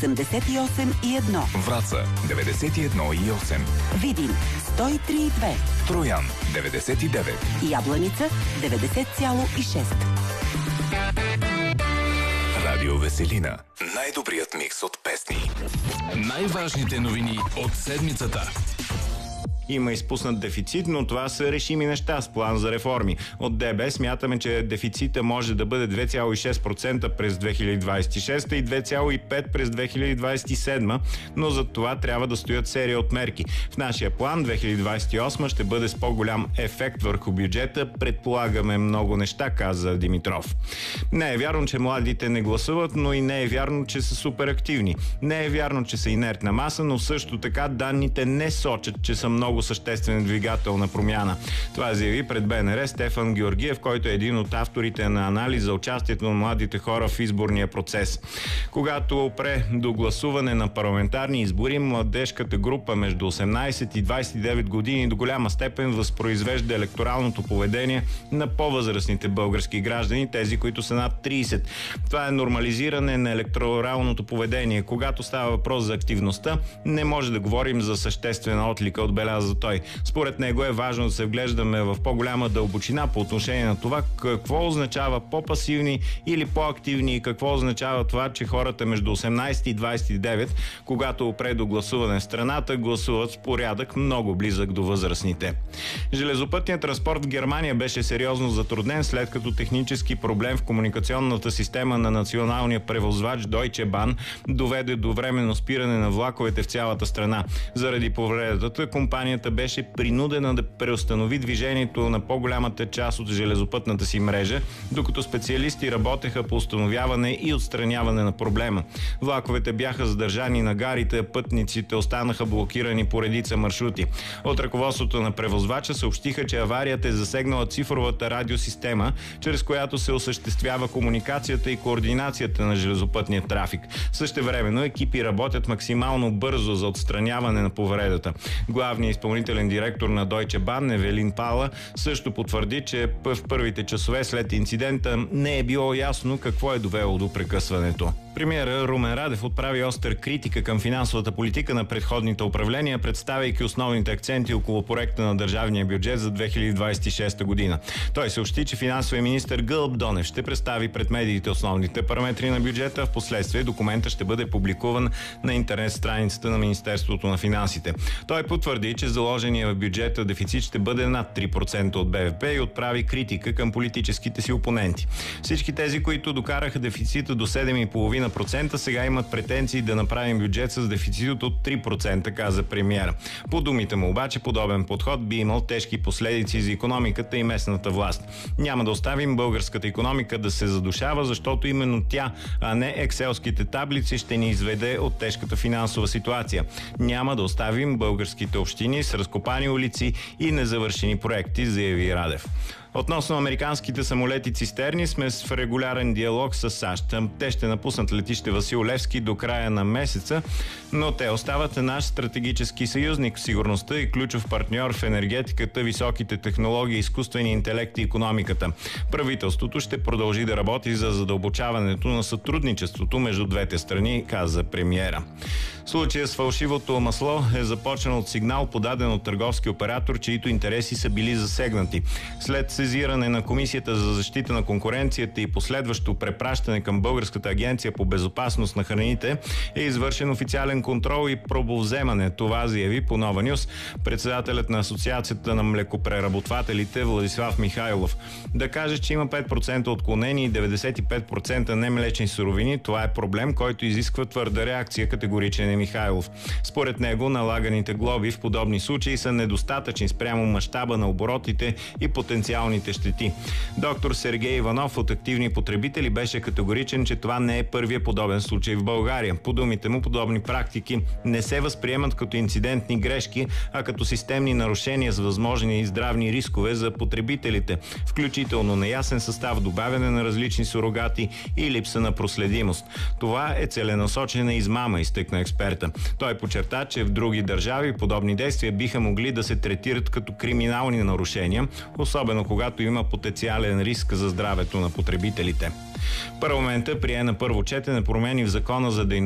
88,1. Враца 91,8. Видин 103,2. Троян 99. Ябланица 90,6. Радио Веселина. Най-добрият микс от песни. Най-важните новини от седмицата. Има изпуснат дефицит, но това са решими неща с план за реформи. От ДБ смятаме, че дефицита може да бъде 2,6% през 2026 и 2,5% през 2027, но за това трябва да стоят серия от мерки. В нашия план 2028 ще бъде с по-голям ефект върху бюджета. Предполагаме много неща, каза Димитров. Не е вярно, че младите не гласуват, но и не е вярно, че са суперактивни. Не е вярно, че са инертна маса, но също така данните не сочат, че са много съществен двигател на промяна. Това заяви пред БНР Стефан Георгиев, който е един от авторите на анализ за участието на младите хора в изборния процес. Когато опре до гласуване на парламентарни избори, младежката група между 18 и 29 години до голяма степен възпроизвежда електоралното поведение на по-възрастните български граждани, тези, които са над 30. Това е нормализиране на електоралното поведение. Когато става въпрос за активността, не може да говорим за съществена отлика, отбеляза той. Според него е важно да се вглеждаме в по-голяма дълбочина по отношение на това какво означава по-пасивни или по-активни и какво означава това, че хората между 18 и 29, когато опре до гласуване в страната, гласуват с порядък много близък до възрастните. Железопътният транспорт в Германия беше сериозно затруднен, след като технически проблем в комуникационната система на националния превозвач Deutsche Bahn доведе до временно спиране на влаковете в цялата страна. Заради повредата, компанията беше принудена да преустанови движението на по-голямата част от железопътната си мрежа, докато специалисти работеха по установяване и отстраняване на проблема. Влаковете бяха задържани на гарите, а пътниците останаха блокирани по редица маршрути. От ръководството на превозвача съобщиха, че аварията е засегнала цифровата радиосистема, чрез която се осъществява комуникацията и координацията на железопътния трафик. Същевременно екипи работят максимално бързо за отстраняване на повредата. Главният изпълнителен директор на Deutsche Bahn, Евелин Пала, също потвърди, че в първите часове след инцидента не е било ясно какво е довело до прекъсването. Премиерът Румен Радев отправи остър критика към финансовата политика на предходните управления, представяйки основните акценти около проекта на държавния бюджет за 2026 година. Той съобщи, че финансовият министър Гълъб Донев ще представи пред медиите основните параметри на бюджета. Впоследствие документът ще бъде публикуван на интернет страницата на Министерството на финансите. Той потвърди, че заложения в бюджета дефицит ще бъде над 3% от БВП и отправи критика към политическите си опоненти. Всички тези, които докараха дефицита до 7,5%, сега имат претенции да направим бюджет с дефицит от 3%, каза премиера. По думите му обаче, подобен подход би имал тежки последици за икономиката и местната власт. Няма да оставим българската икономика да се задушава, защото именно тя, а не екселските таблици, ще ни изведе от тежката финансова ситуация. Няма да оставим българските общини с разкопани улици и незавършени проекти, заяви Радев. Относно американските самолети цистерни сме в регулярен диалог с САЩ. Те ще напуснат летище Васил Левски до края на месеца, но те остават наш стратегически съюзник в сигурността и ключов партньор в енергетиката, високите технологии, изкуствения интелект и икономиката. Правителството ще продължи да работи за задълбочаването на сътрудничеството между двете страни, каза премиера. Случая с фалшивото масло е започнал от сигнал, подаден от търговски оператор, чието интереси са били засегнати. След сезиране на Комисията за защита на конкуренцията и последващо препращане към Българската агенция по безопасност на храните е извършен официален контрол и пробовземане. Това заяви по Нова Нюс председателят на Асоциацията на млекопреработвателите Владислав Михайлов. Да каже, че има 5% отклонени и 95% немлечни суровини, това е проблем, който изисква твърда реакция, категоричен е Михайлов. Според него налаганите глоби в подобни случаи са недостатъчни спрямо мащаба на оборотите и потенциалните щети. Доктор Сергей Иванов от Активни потребители беше категоричен, че това не е първия подобен случай в България. По думите му, подобни практики не се възприемат като инцидентни грешки, а като системни нарушения с възможни здравни рискове за потребителите, включително неясен състав, добавяне на различни сурогати и липса на проследимост. Това е целенасочена измама, изтъкна експерта. Той подчерта, че в други държави подобни действия биха могли да се третират като криминални нарушения, особено когато има потенциален риск за здравето на потребителите. Парламентът прие на първо четене промени в Закона за дейността